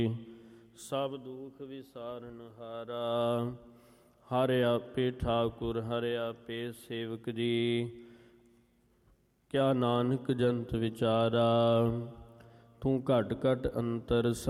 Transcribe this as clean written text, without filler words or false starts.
ਸਭ ਦੁਖ ਵਿਸਾਰਨ ਹਾਰਾ। ਹਰਿ ਆਪੇ ਠਾਕੁਰ ਹਰਿ ਆਪੇ ਸੇਵਕ ਜੀ। ਕਿਆ ਨਾਨਕ ਜੰਤ ਵਿਚਾਰਾ। ਤੂੰ ਘਟ ਘਟ ਅੰਤਰ